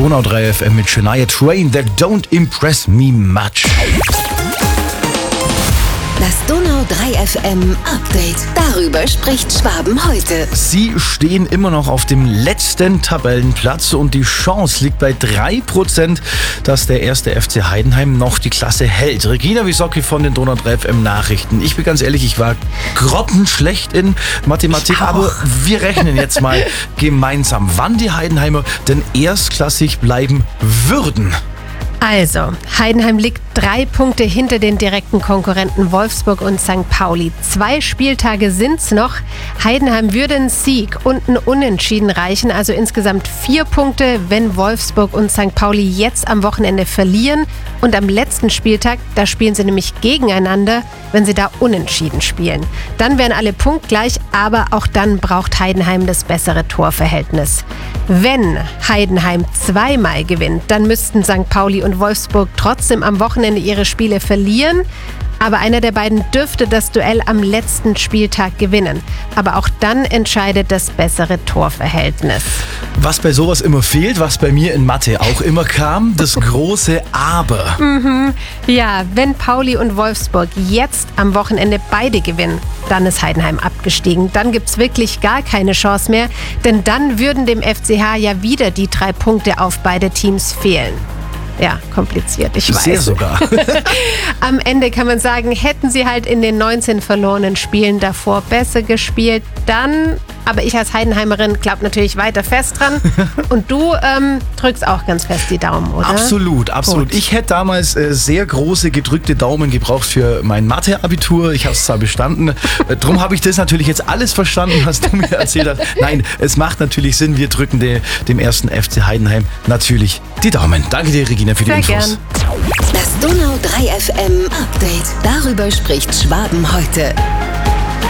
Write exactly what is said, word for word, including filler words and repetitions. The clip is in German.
Donau drei F M mit Shania Twain, That Don't Impress Me Much. Das Donau drei F M Update. Darüber spricht Schwaben heute. Sie stehen immer noch auf dem letzten Tabellenplatz und die Chance liegt bei drei Prozent, dass der erste F C Heidenheim noch die Klasse hält. Regina Wisocki von den Donau drei F M Nachrichten. Ich bin ganz ehrlich, ich war grottenschlecht in Mathematik, aber wir rechnen jetzt mal gemeinsam, wann die Heidenheimer denn erstklassig bleiben würden. Also, Heidenheim liegt drei Punkte hinter den direkten Konkurrenten Wolfsburg und Sankt Pauli. Zwei Spieltage sind's noch. Heidenheim würde einen Sieg und ein Unentschieden reichen, also insgesamt vier Punkte, wenn Wolfsburg und Sankt Pauli jetzt am Wochenende verlieren. Und am letzten Spieltag, da spielen sie nämlich gegeneinander, wenn sie da unentschieden spielen. Dann wären alle punktgleich, aber auch dann braucht Heidenheim das bessere Torverhältnis. Wenn Heidenheim zweimal gewinnt, dann müssten Sankt Pauli und Wolfsburg trotzdem am Wochenende ihre Spiele verlieren. Aber einer der beiden dürfte das Duell am letzten Spieltag gewinnen. Aber auch dann entscheidet das bessere Torverhältnis. Was bei sowas immer fehlt, was bei mir in Mathe auch immer kam, das große Aber. Mhm. Ja, wenn Pauli und Wolfsburg jetzt am Wochenende beide gewinnen, dann ist Heidenheim abgestiegen. Dann gibt's wirklich gar keine Chance mehr, denn dann würden dem F C H ja wieder die drei Punkte auf beide Teams fehlen. Ja, kompliziert, ich weiß. Sehr sogar. Am Ende kann man sagen, hätten sie halt in den neunzehn verlorenen Spielen davor besser gespielt, dann, aber ich als Heidenheimerin glaube natürlich weiter fest dran. Und du ähm, drückst auch ganz fest die Daumen, oder? Absolut, absolut. Gut. Ich hätte damals äh, sehr große gedrückte Daumen gebraucht für mein Mathe-Abitur. Ich habe es zwar bestanden. Äh, drum habe ich das natürlich jetzt alles verstanden, was du mir erzählt hast. Nein, es macht natürlich Sinn. Wir drücken de, dem ersten F C Heidenheim natürlich die Daumen. Danke dir, Regina, für die Sehr Infos. Gern. Das Donau drei F M Update. Darüber spricht Schwaben heute.